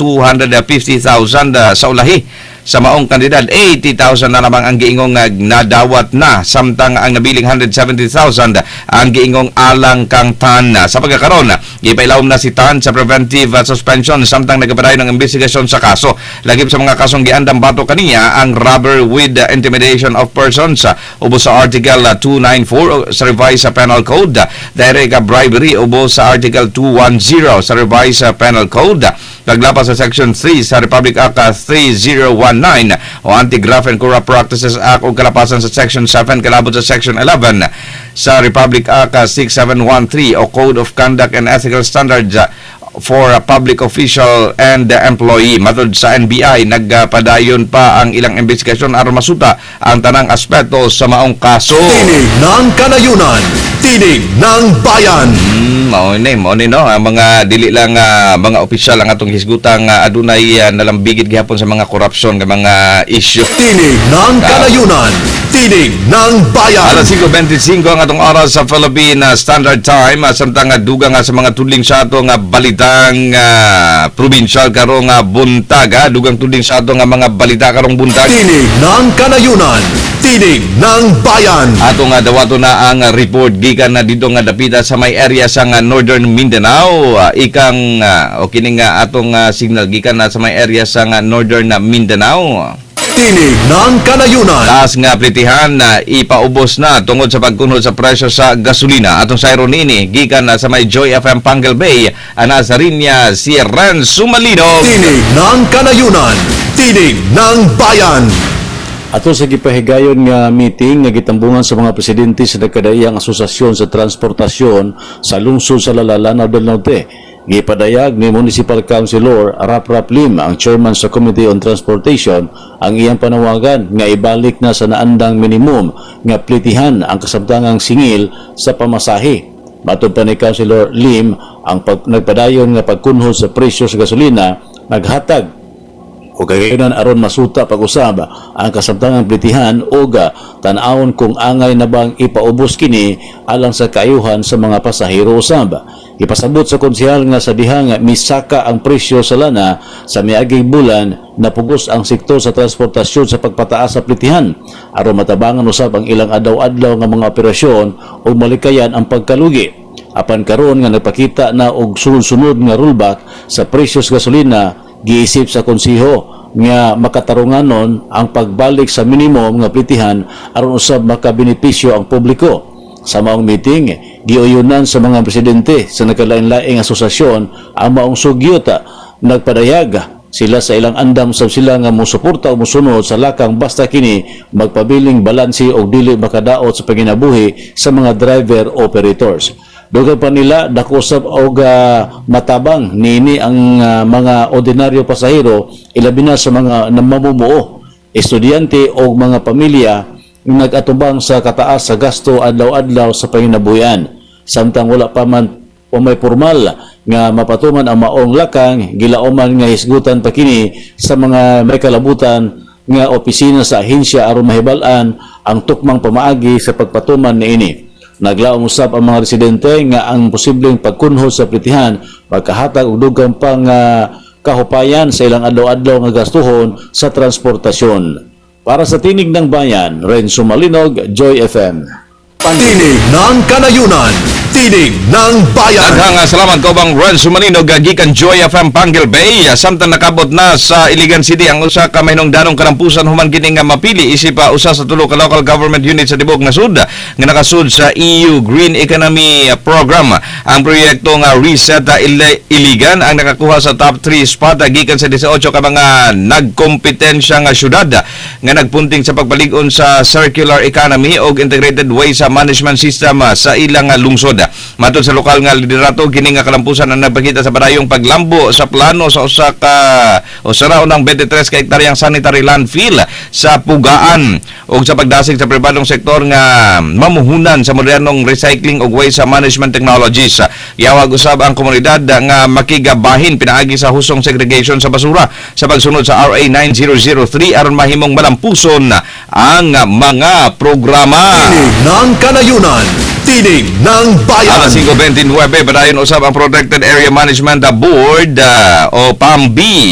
250,000 sa ulahi. Sa maong kandidat, 80,000 na lamang ang giingong nadawat na, samtang ang nabiling 170,000 ang giingong alang kang Tan. Sa pagkakaroon, ipailawom na si Tan sa preventive suspension samtang nagpadayon ng investigasyon sa kaso. Lagip sa mga kasong giandam bato kaniya ang robbery with intimidation of persons ubos sa Article 294 sa Revised Penal Code, direct bribery ubos sa Article 210 sa Revised Penal Code, paglapas sa Section 3 sa Republic Act 3019 o Anti-Graft and Corrupt Practices Act o kalapasan sa Section 7 kalabot sa Section 11 sa Republic Act 6713 o Code of Conduct and Ethical Standards for a public official and employee. Matod sa NBI, nagpadayon pa ang ilang investigasyon aron masuta ang tanang aspeto sa maong kaso. Tinig ng Kanayunan, tinig ng bayan. Mao ni no, ang mga dili lang mga opisyal ang atong hisgutang adunay nalambigit gihapon sa mga korupsyon nga mga issue. Tinig ng Kanayunan, tinig ng bayan. Alas 5:25 ang atong oras sa Philippine Standard Time, samtang dugang sa mga tudling sa ato nga balitang provincial karong buntag, dugang tudling sa ato nga mga balita karong buntag. Tinig ng Kanayunan, tinig ng bayan. Ato nga dawato na ang report gikan na dito nga dapita sa may area sa Northern Mindanao, ikang o kining atong signal gikan na sa may area sa Northern Mindanao. Tinig ng Kanayunan. Taas nga plitihan na ipaubos na tungod sa pagkunod sa presyo sa gasolina. Atong sayro nini gikan na sa may Joy FM Pangal Bay, ana sa rinya si Ren Sumalino. Tinig ng Kanayunan, tinig ng bayan. Ato sa gipahigayon nga meeting nga gitambungan sa mga presidente sa nagkadaiyang asosasyon sa transportasyon sa lungsod sa Lanao del Norte. Gipadayag ni Municipal Councilor Rap Lim, ang chairman sa Committee on Transportation, ang iyang panawagan nga ibalik na sa naandang minimum nga plitihan ang kasamtangang singil sa pamasahe. Matod pa ni Councilor Lim, ang nagpadayon nga pagkunhod sa presyo sa gasolina naghatag o kagayonan aron masuta pag-usab ang kasamtangang plitihan o tan-awon kung angay na bang ipaubos kini alang sa kaayuhan sa mga pasahero usab. Ipasabot sa konsehal nga sa dihang misaka ang presyo sa lana sa miaging bulan, napugos ang sektor sa transportasyon sa pagpataas sa plitihan aron matabangan usab ang ilang adlaw-adlaw nga mga operasyon o malikayan ang pagkalugi. Apan karon nga nagpakita na og sunod-sunod nga rollback sa presyo sa gasolina, giisip sa konseho nga makatarunganon ang pagbalik sa minimum nga plitihan aron usab makabenepisyo ang publiko. Sa maong meeting, giuyunan sa mga presidente sa nagkalain-laing asosasyon ang maong sugyota, nagpadayag sila sa ilang andam sa sila nga mosuporta o mosunod sa lakang basta kini magpabiling balansi o dili makadaot sa panginabuhi sa mga driver operators. Dugang pa nila dakusab og matabang nini ang mga ordinaryo pasahero, ilabi na sa mga namamumuo, estudyante o mga pamilya nag-atubang sa kataas sa gasto adlaw-adlaw sa panginabuhian. Samtang wala pa man o may formal nga mapatuman ang maong lakang, gilauman nga hisgutan pa kini sa mga may kalabutan nga opisina sa ahensya aron mahibal-an ang tukmang pamaagi sa pagpatuman niini. Naglaom usab ang mga residente nga ang posibleng pagkunhod sa plitihan pagkahatag og dugang pang kahupayan sa ilang adlaw-adlaw nga gastuhon sa transportasyon. Para sa Tinig ng Bayan, Renzo Malinog, Joy FM. Tinig ng Kanayunan, tinig ng bayan. Daghang salamat ko bang Renzo Malinog gikan Joy FM Pangal Bay. Samtang nakabot na sa Iligan City ang usa ka mahinungdanong kalampusan human kini nga mapili isip usa sa tulo ka local government unit sa tibuok nasud nga nakasud sa EU Green Economy Program. Ang proyekto nga Reset Iligan ang nakakuha sa top 3 spot gikan sa 18 ka mga nagkompetensya nga syudad nga nagpunting sa pagpalig-on sa circular economy ug integrated waste management system sa ilang lungsod. Matod sa lokal nga liderato, kini nga kalampusan ang nagpakita sa padayong paglambo sa plano sa usa raonang 23 ka hektaryang sanitary landfill sa Pugaan ug sa pagdasig sa pribadong sektor nga mamuhunan sa modernong recycling ug waste management technologies. Yawag usab ang komunidad nga makigabahin pinaagi sa husong segregation sa basura sa pagsunod sa RA 9003 aron mahimong malampuson ang mga programa. Ng Kanayunan, tinig ng bayan. Alas 5:29, padayon usab ang Protected Area Management Board o PAMB